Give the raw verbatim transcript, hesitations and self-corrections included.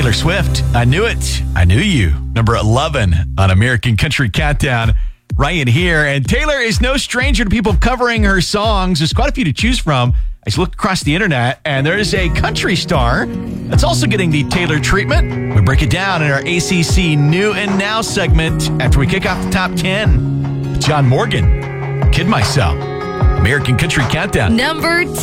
Taylor Swift, I Knew It, I Knew You. Number eleven on American Country Countdown. Ryan here, and Taylor is no stranger to people covering her songs. There's quite a few to choose from. I just looked across the internet, and there's a country star that's also getting the Taylor treatment. We break it down in our A C C New and Now segment after we kick off the top ten. John Morgan, Kid Myself, American Country Countdown. Number